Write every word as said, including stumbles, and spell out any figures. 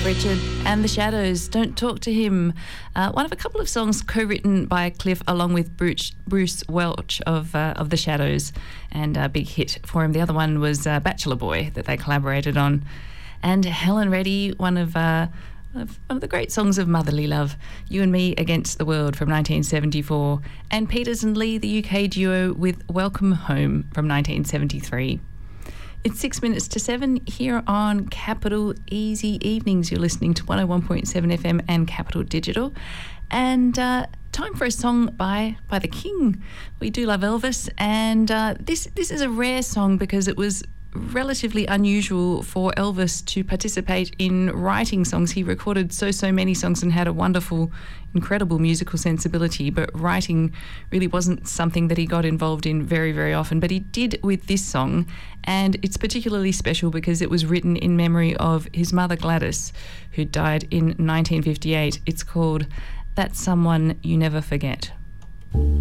Richard and the Shadows, Don't Talk to Him. Uh, one of a couple of songs co-written by Cliff along with Bruce, Bruce Welch of uh, of the Shadows, and a big hit for him. The other one was uh, Bachelor Boy that they collaborated on. And Helen Reddy, one of, uh, of one of the great songs of motherly love, You and Me Against the World from nineteen seventy-four. And Peters and Lee, the U K duo, with Welcome Home from nineteen seventy-three. It's six minutes to seven here on Capital Easy Evenings. You're listening to one oh one point seven F M and Capital Digital. And uh, time for a song by by the King. We do love Elvis, and uh, this this is a rare song because it was relatively unusual for Elvis to participate in writing songs. He recorded so, so many songs and had a wonderful, incredible musical sensibility, but writing really wasn't something that he got involved in very, very often. But he did with this song, and it's particularly special because it was written in memory of his mother Gladys, who died in nineteen fifty-eight. It's called That's Someone You Never Forget.